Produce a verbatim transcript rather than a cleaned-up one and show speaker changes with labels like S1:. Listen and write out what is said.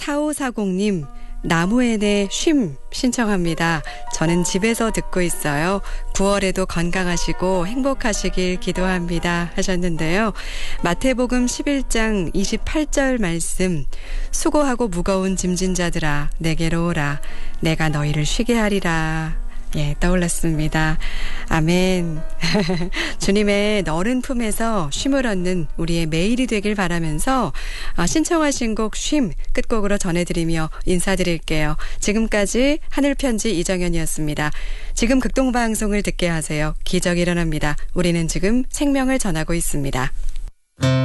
S1: 사오사공님 나무엔의 쉼 신청합니다. 저는 집에서 듣고 있어요. 구월에도 건강하시고 행복하시길 기도합니다 하셨는데요. 마태복음 십일 장 이십팔 절 말씀, 수고하고 무거운 짐진 자들아 내게로 오라 내가 너희를 쉬게 하리라. 예, 떠올랐습니다. 아멘. 주님의 너른 품에서 쉼을 얻는 우리의 매일이 되길 바라면서 신청하신 곡 쉼 끝곡으로 전해드리며 인사드릴게요. 지금까지 하늘편지 이정현이었습니다. 지금 극동방송을 듣게 하세요. 기적이 일어납니다. 우리는 지금 생명을 전하고 있습니다.